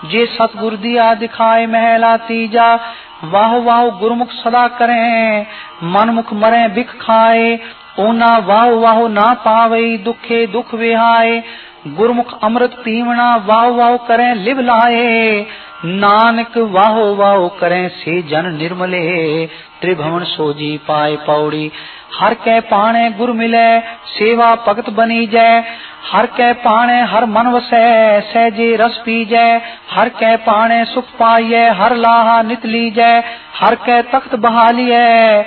जे सतगुर दिया दिखाए महला तीजा। वाह वाह गुरमुख सदा करें मनमुख मरे बिख खाए। ओना वाह वाह ना पावे दुखे दुख विहाए। गुरमुख अमृत पीवना वाह वाह करें लिव लाए। नानक वाह वाह करें से जन निर्मले। त्रिभुवन सोजी पाए पौड़ी। हर कै पाणे गुर मिले सेवा भगत बनी जय। हर कै पाणे हर मन वसै सहजे रस पीजै। हर कै पाणे सुख पाइयै हर लाहा नित लीजै। हर कै तख्त बहालियै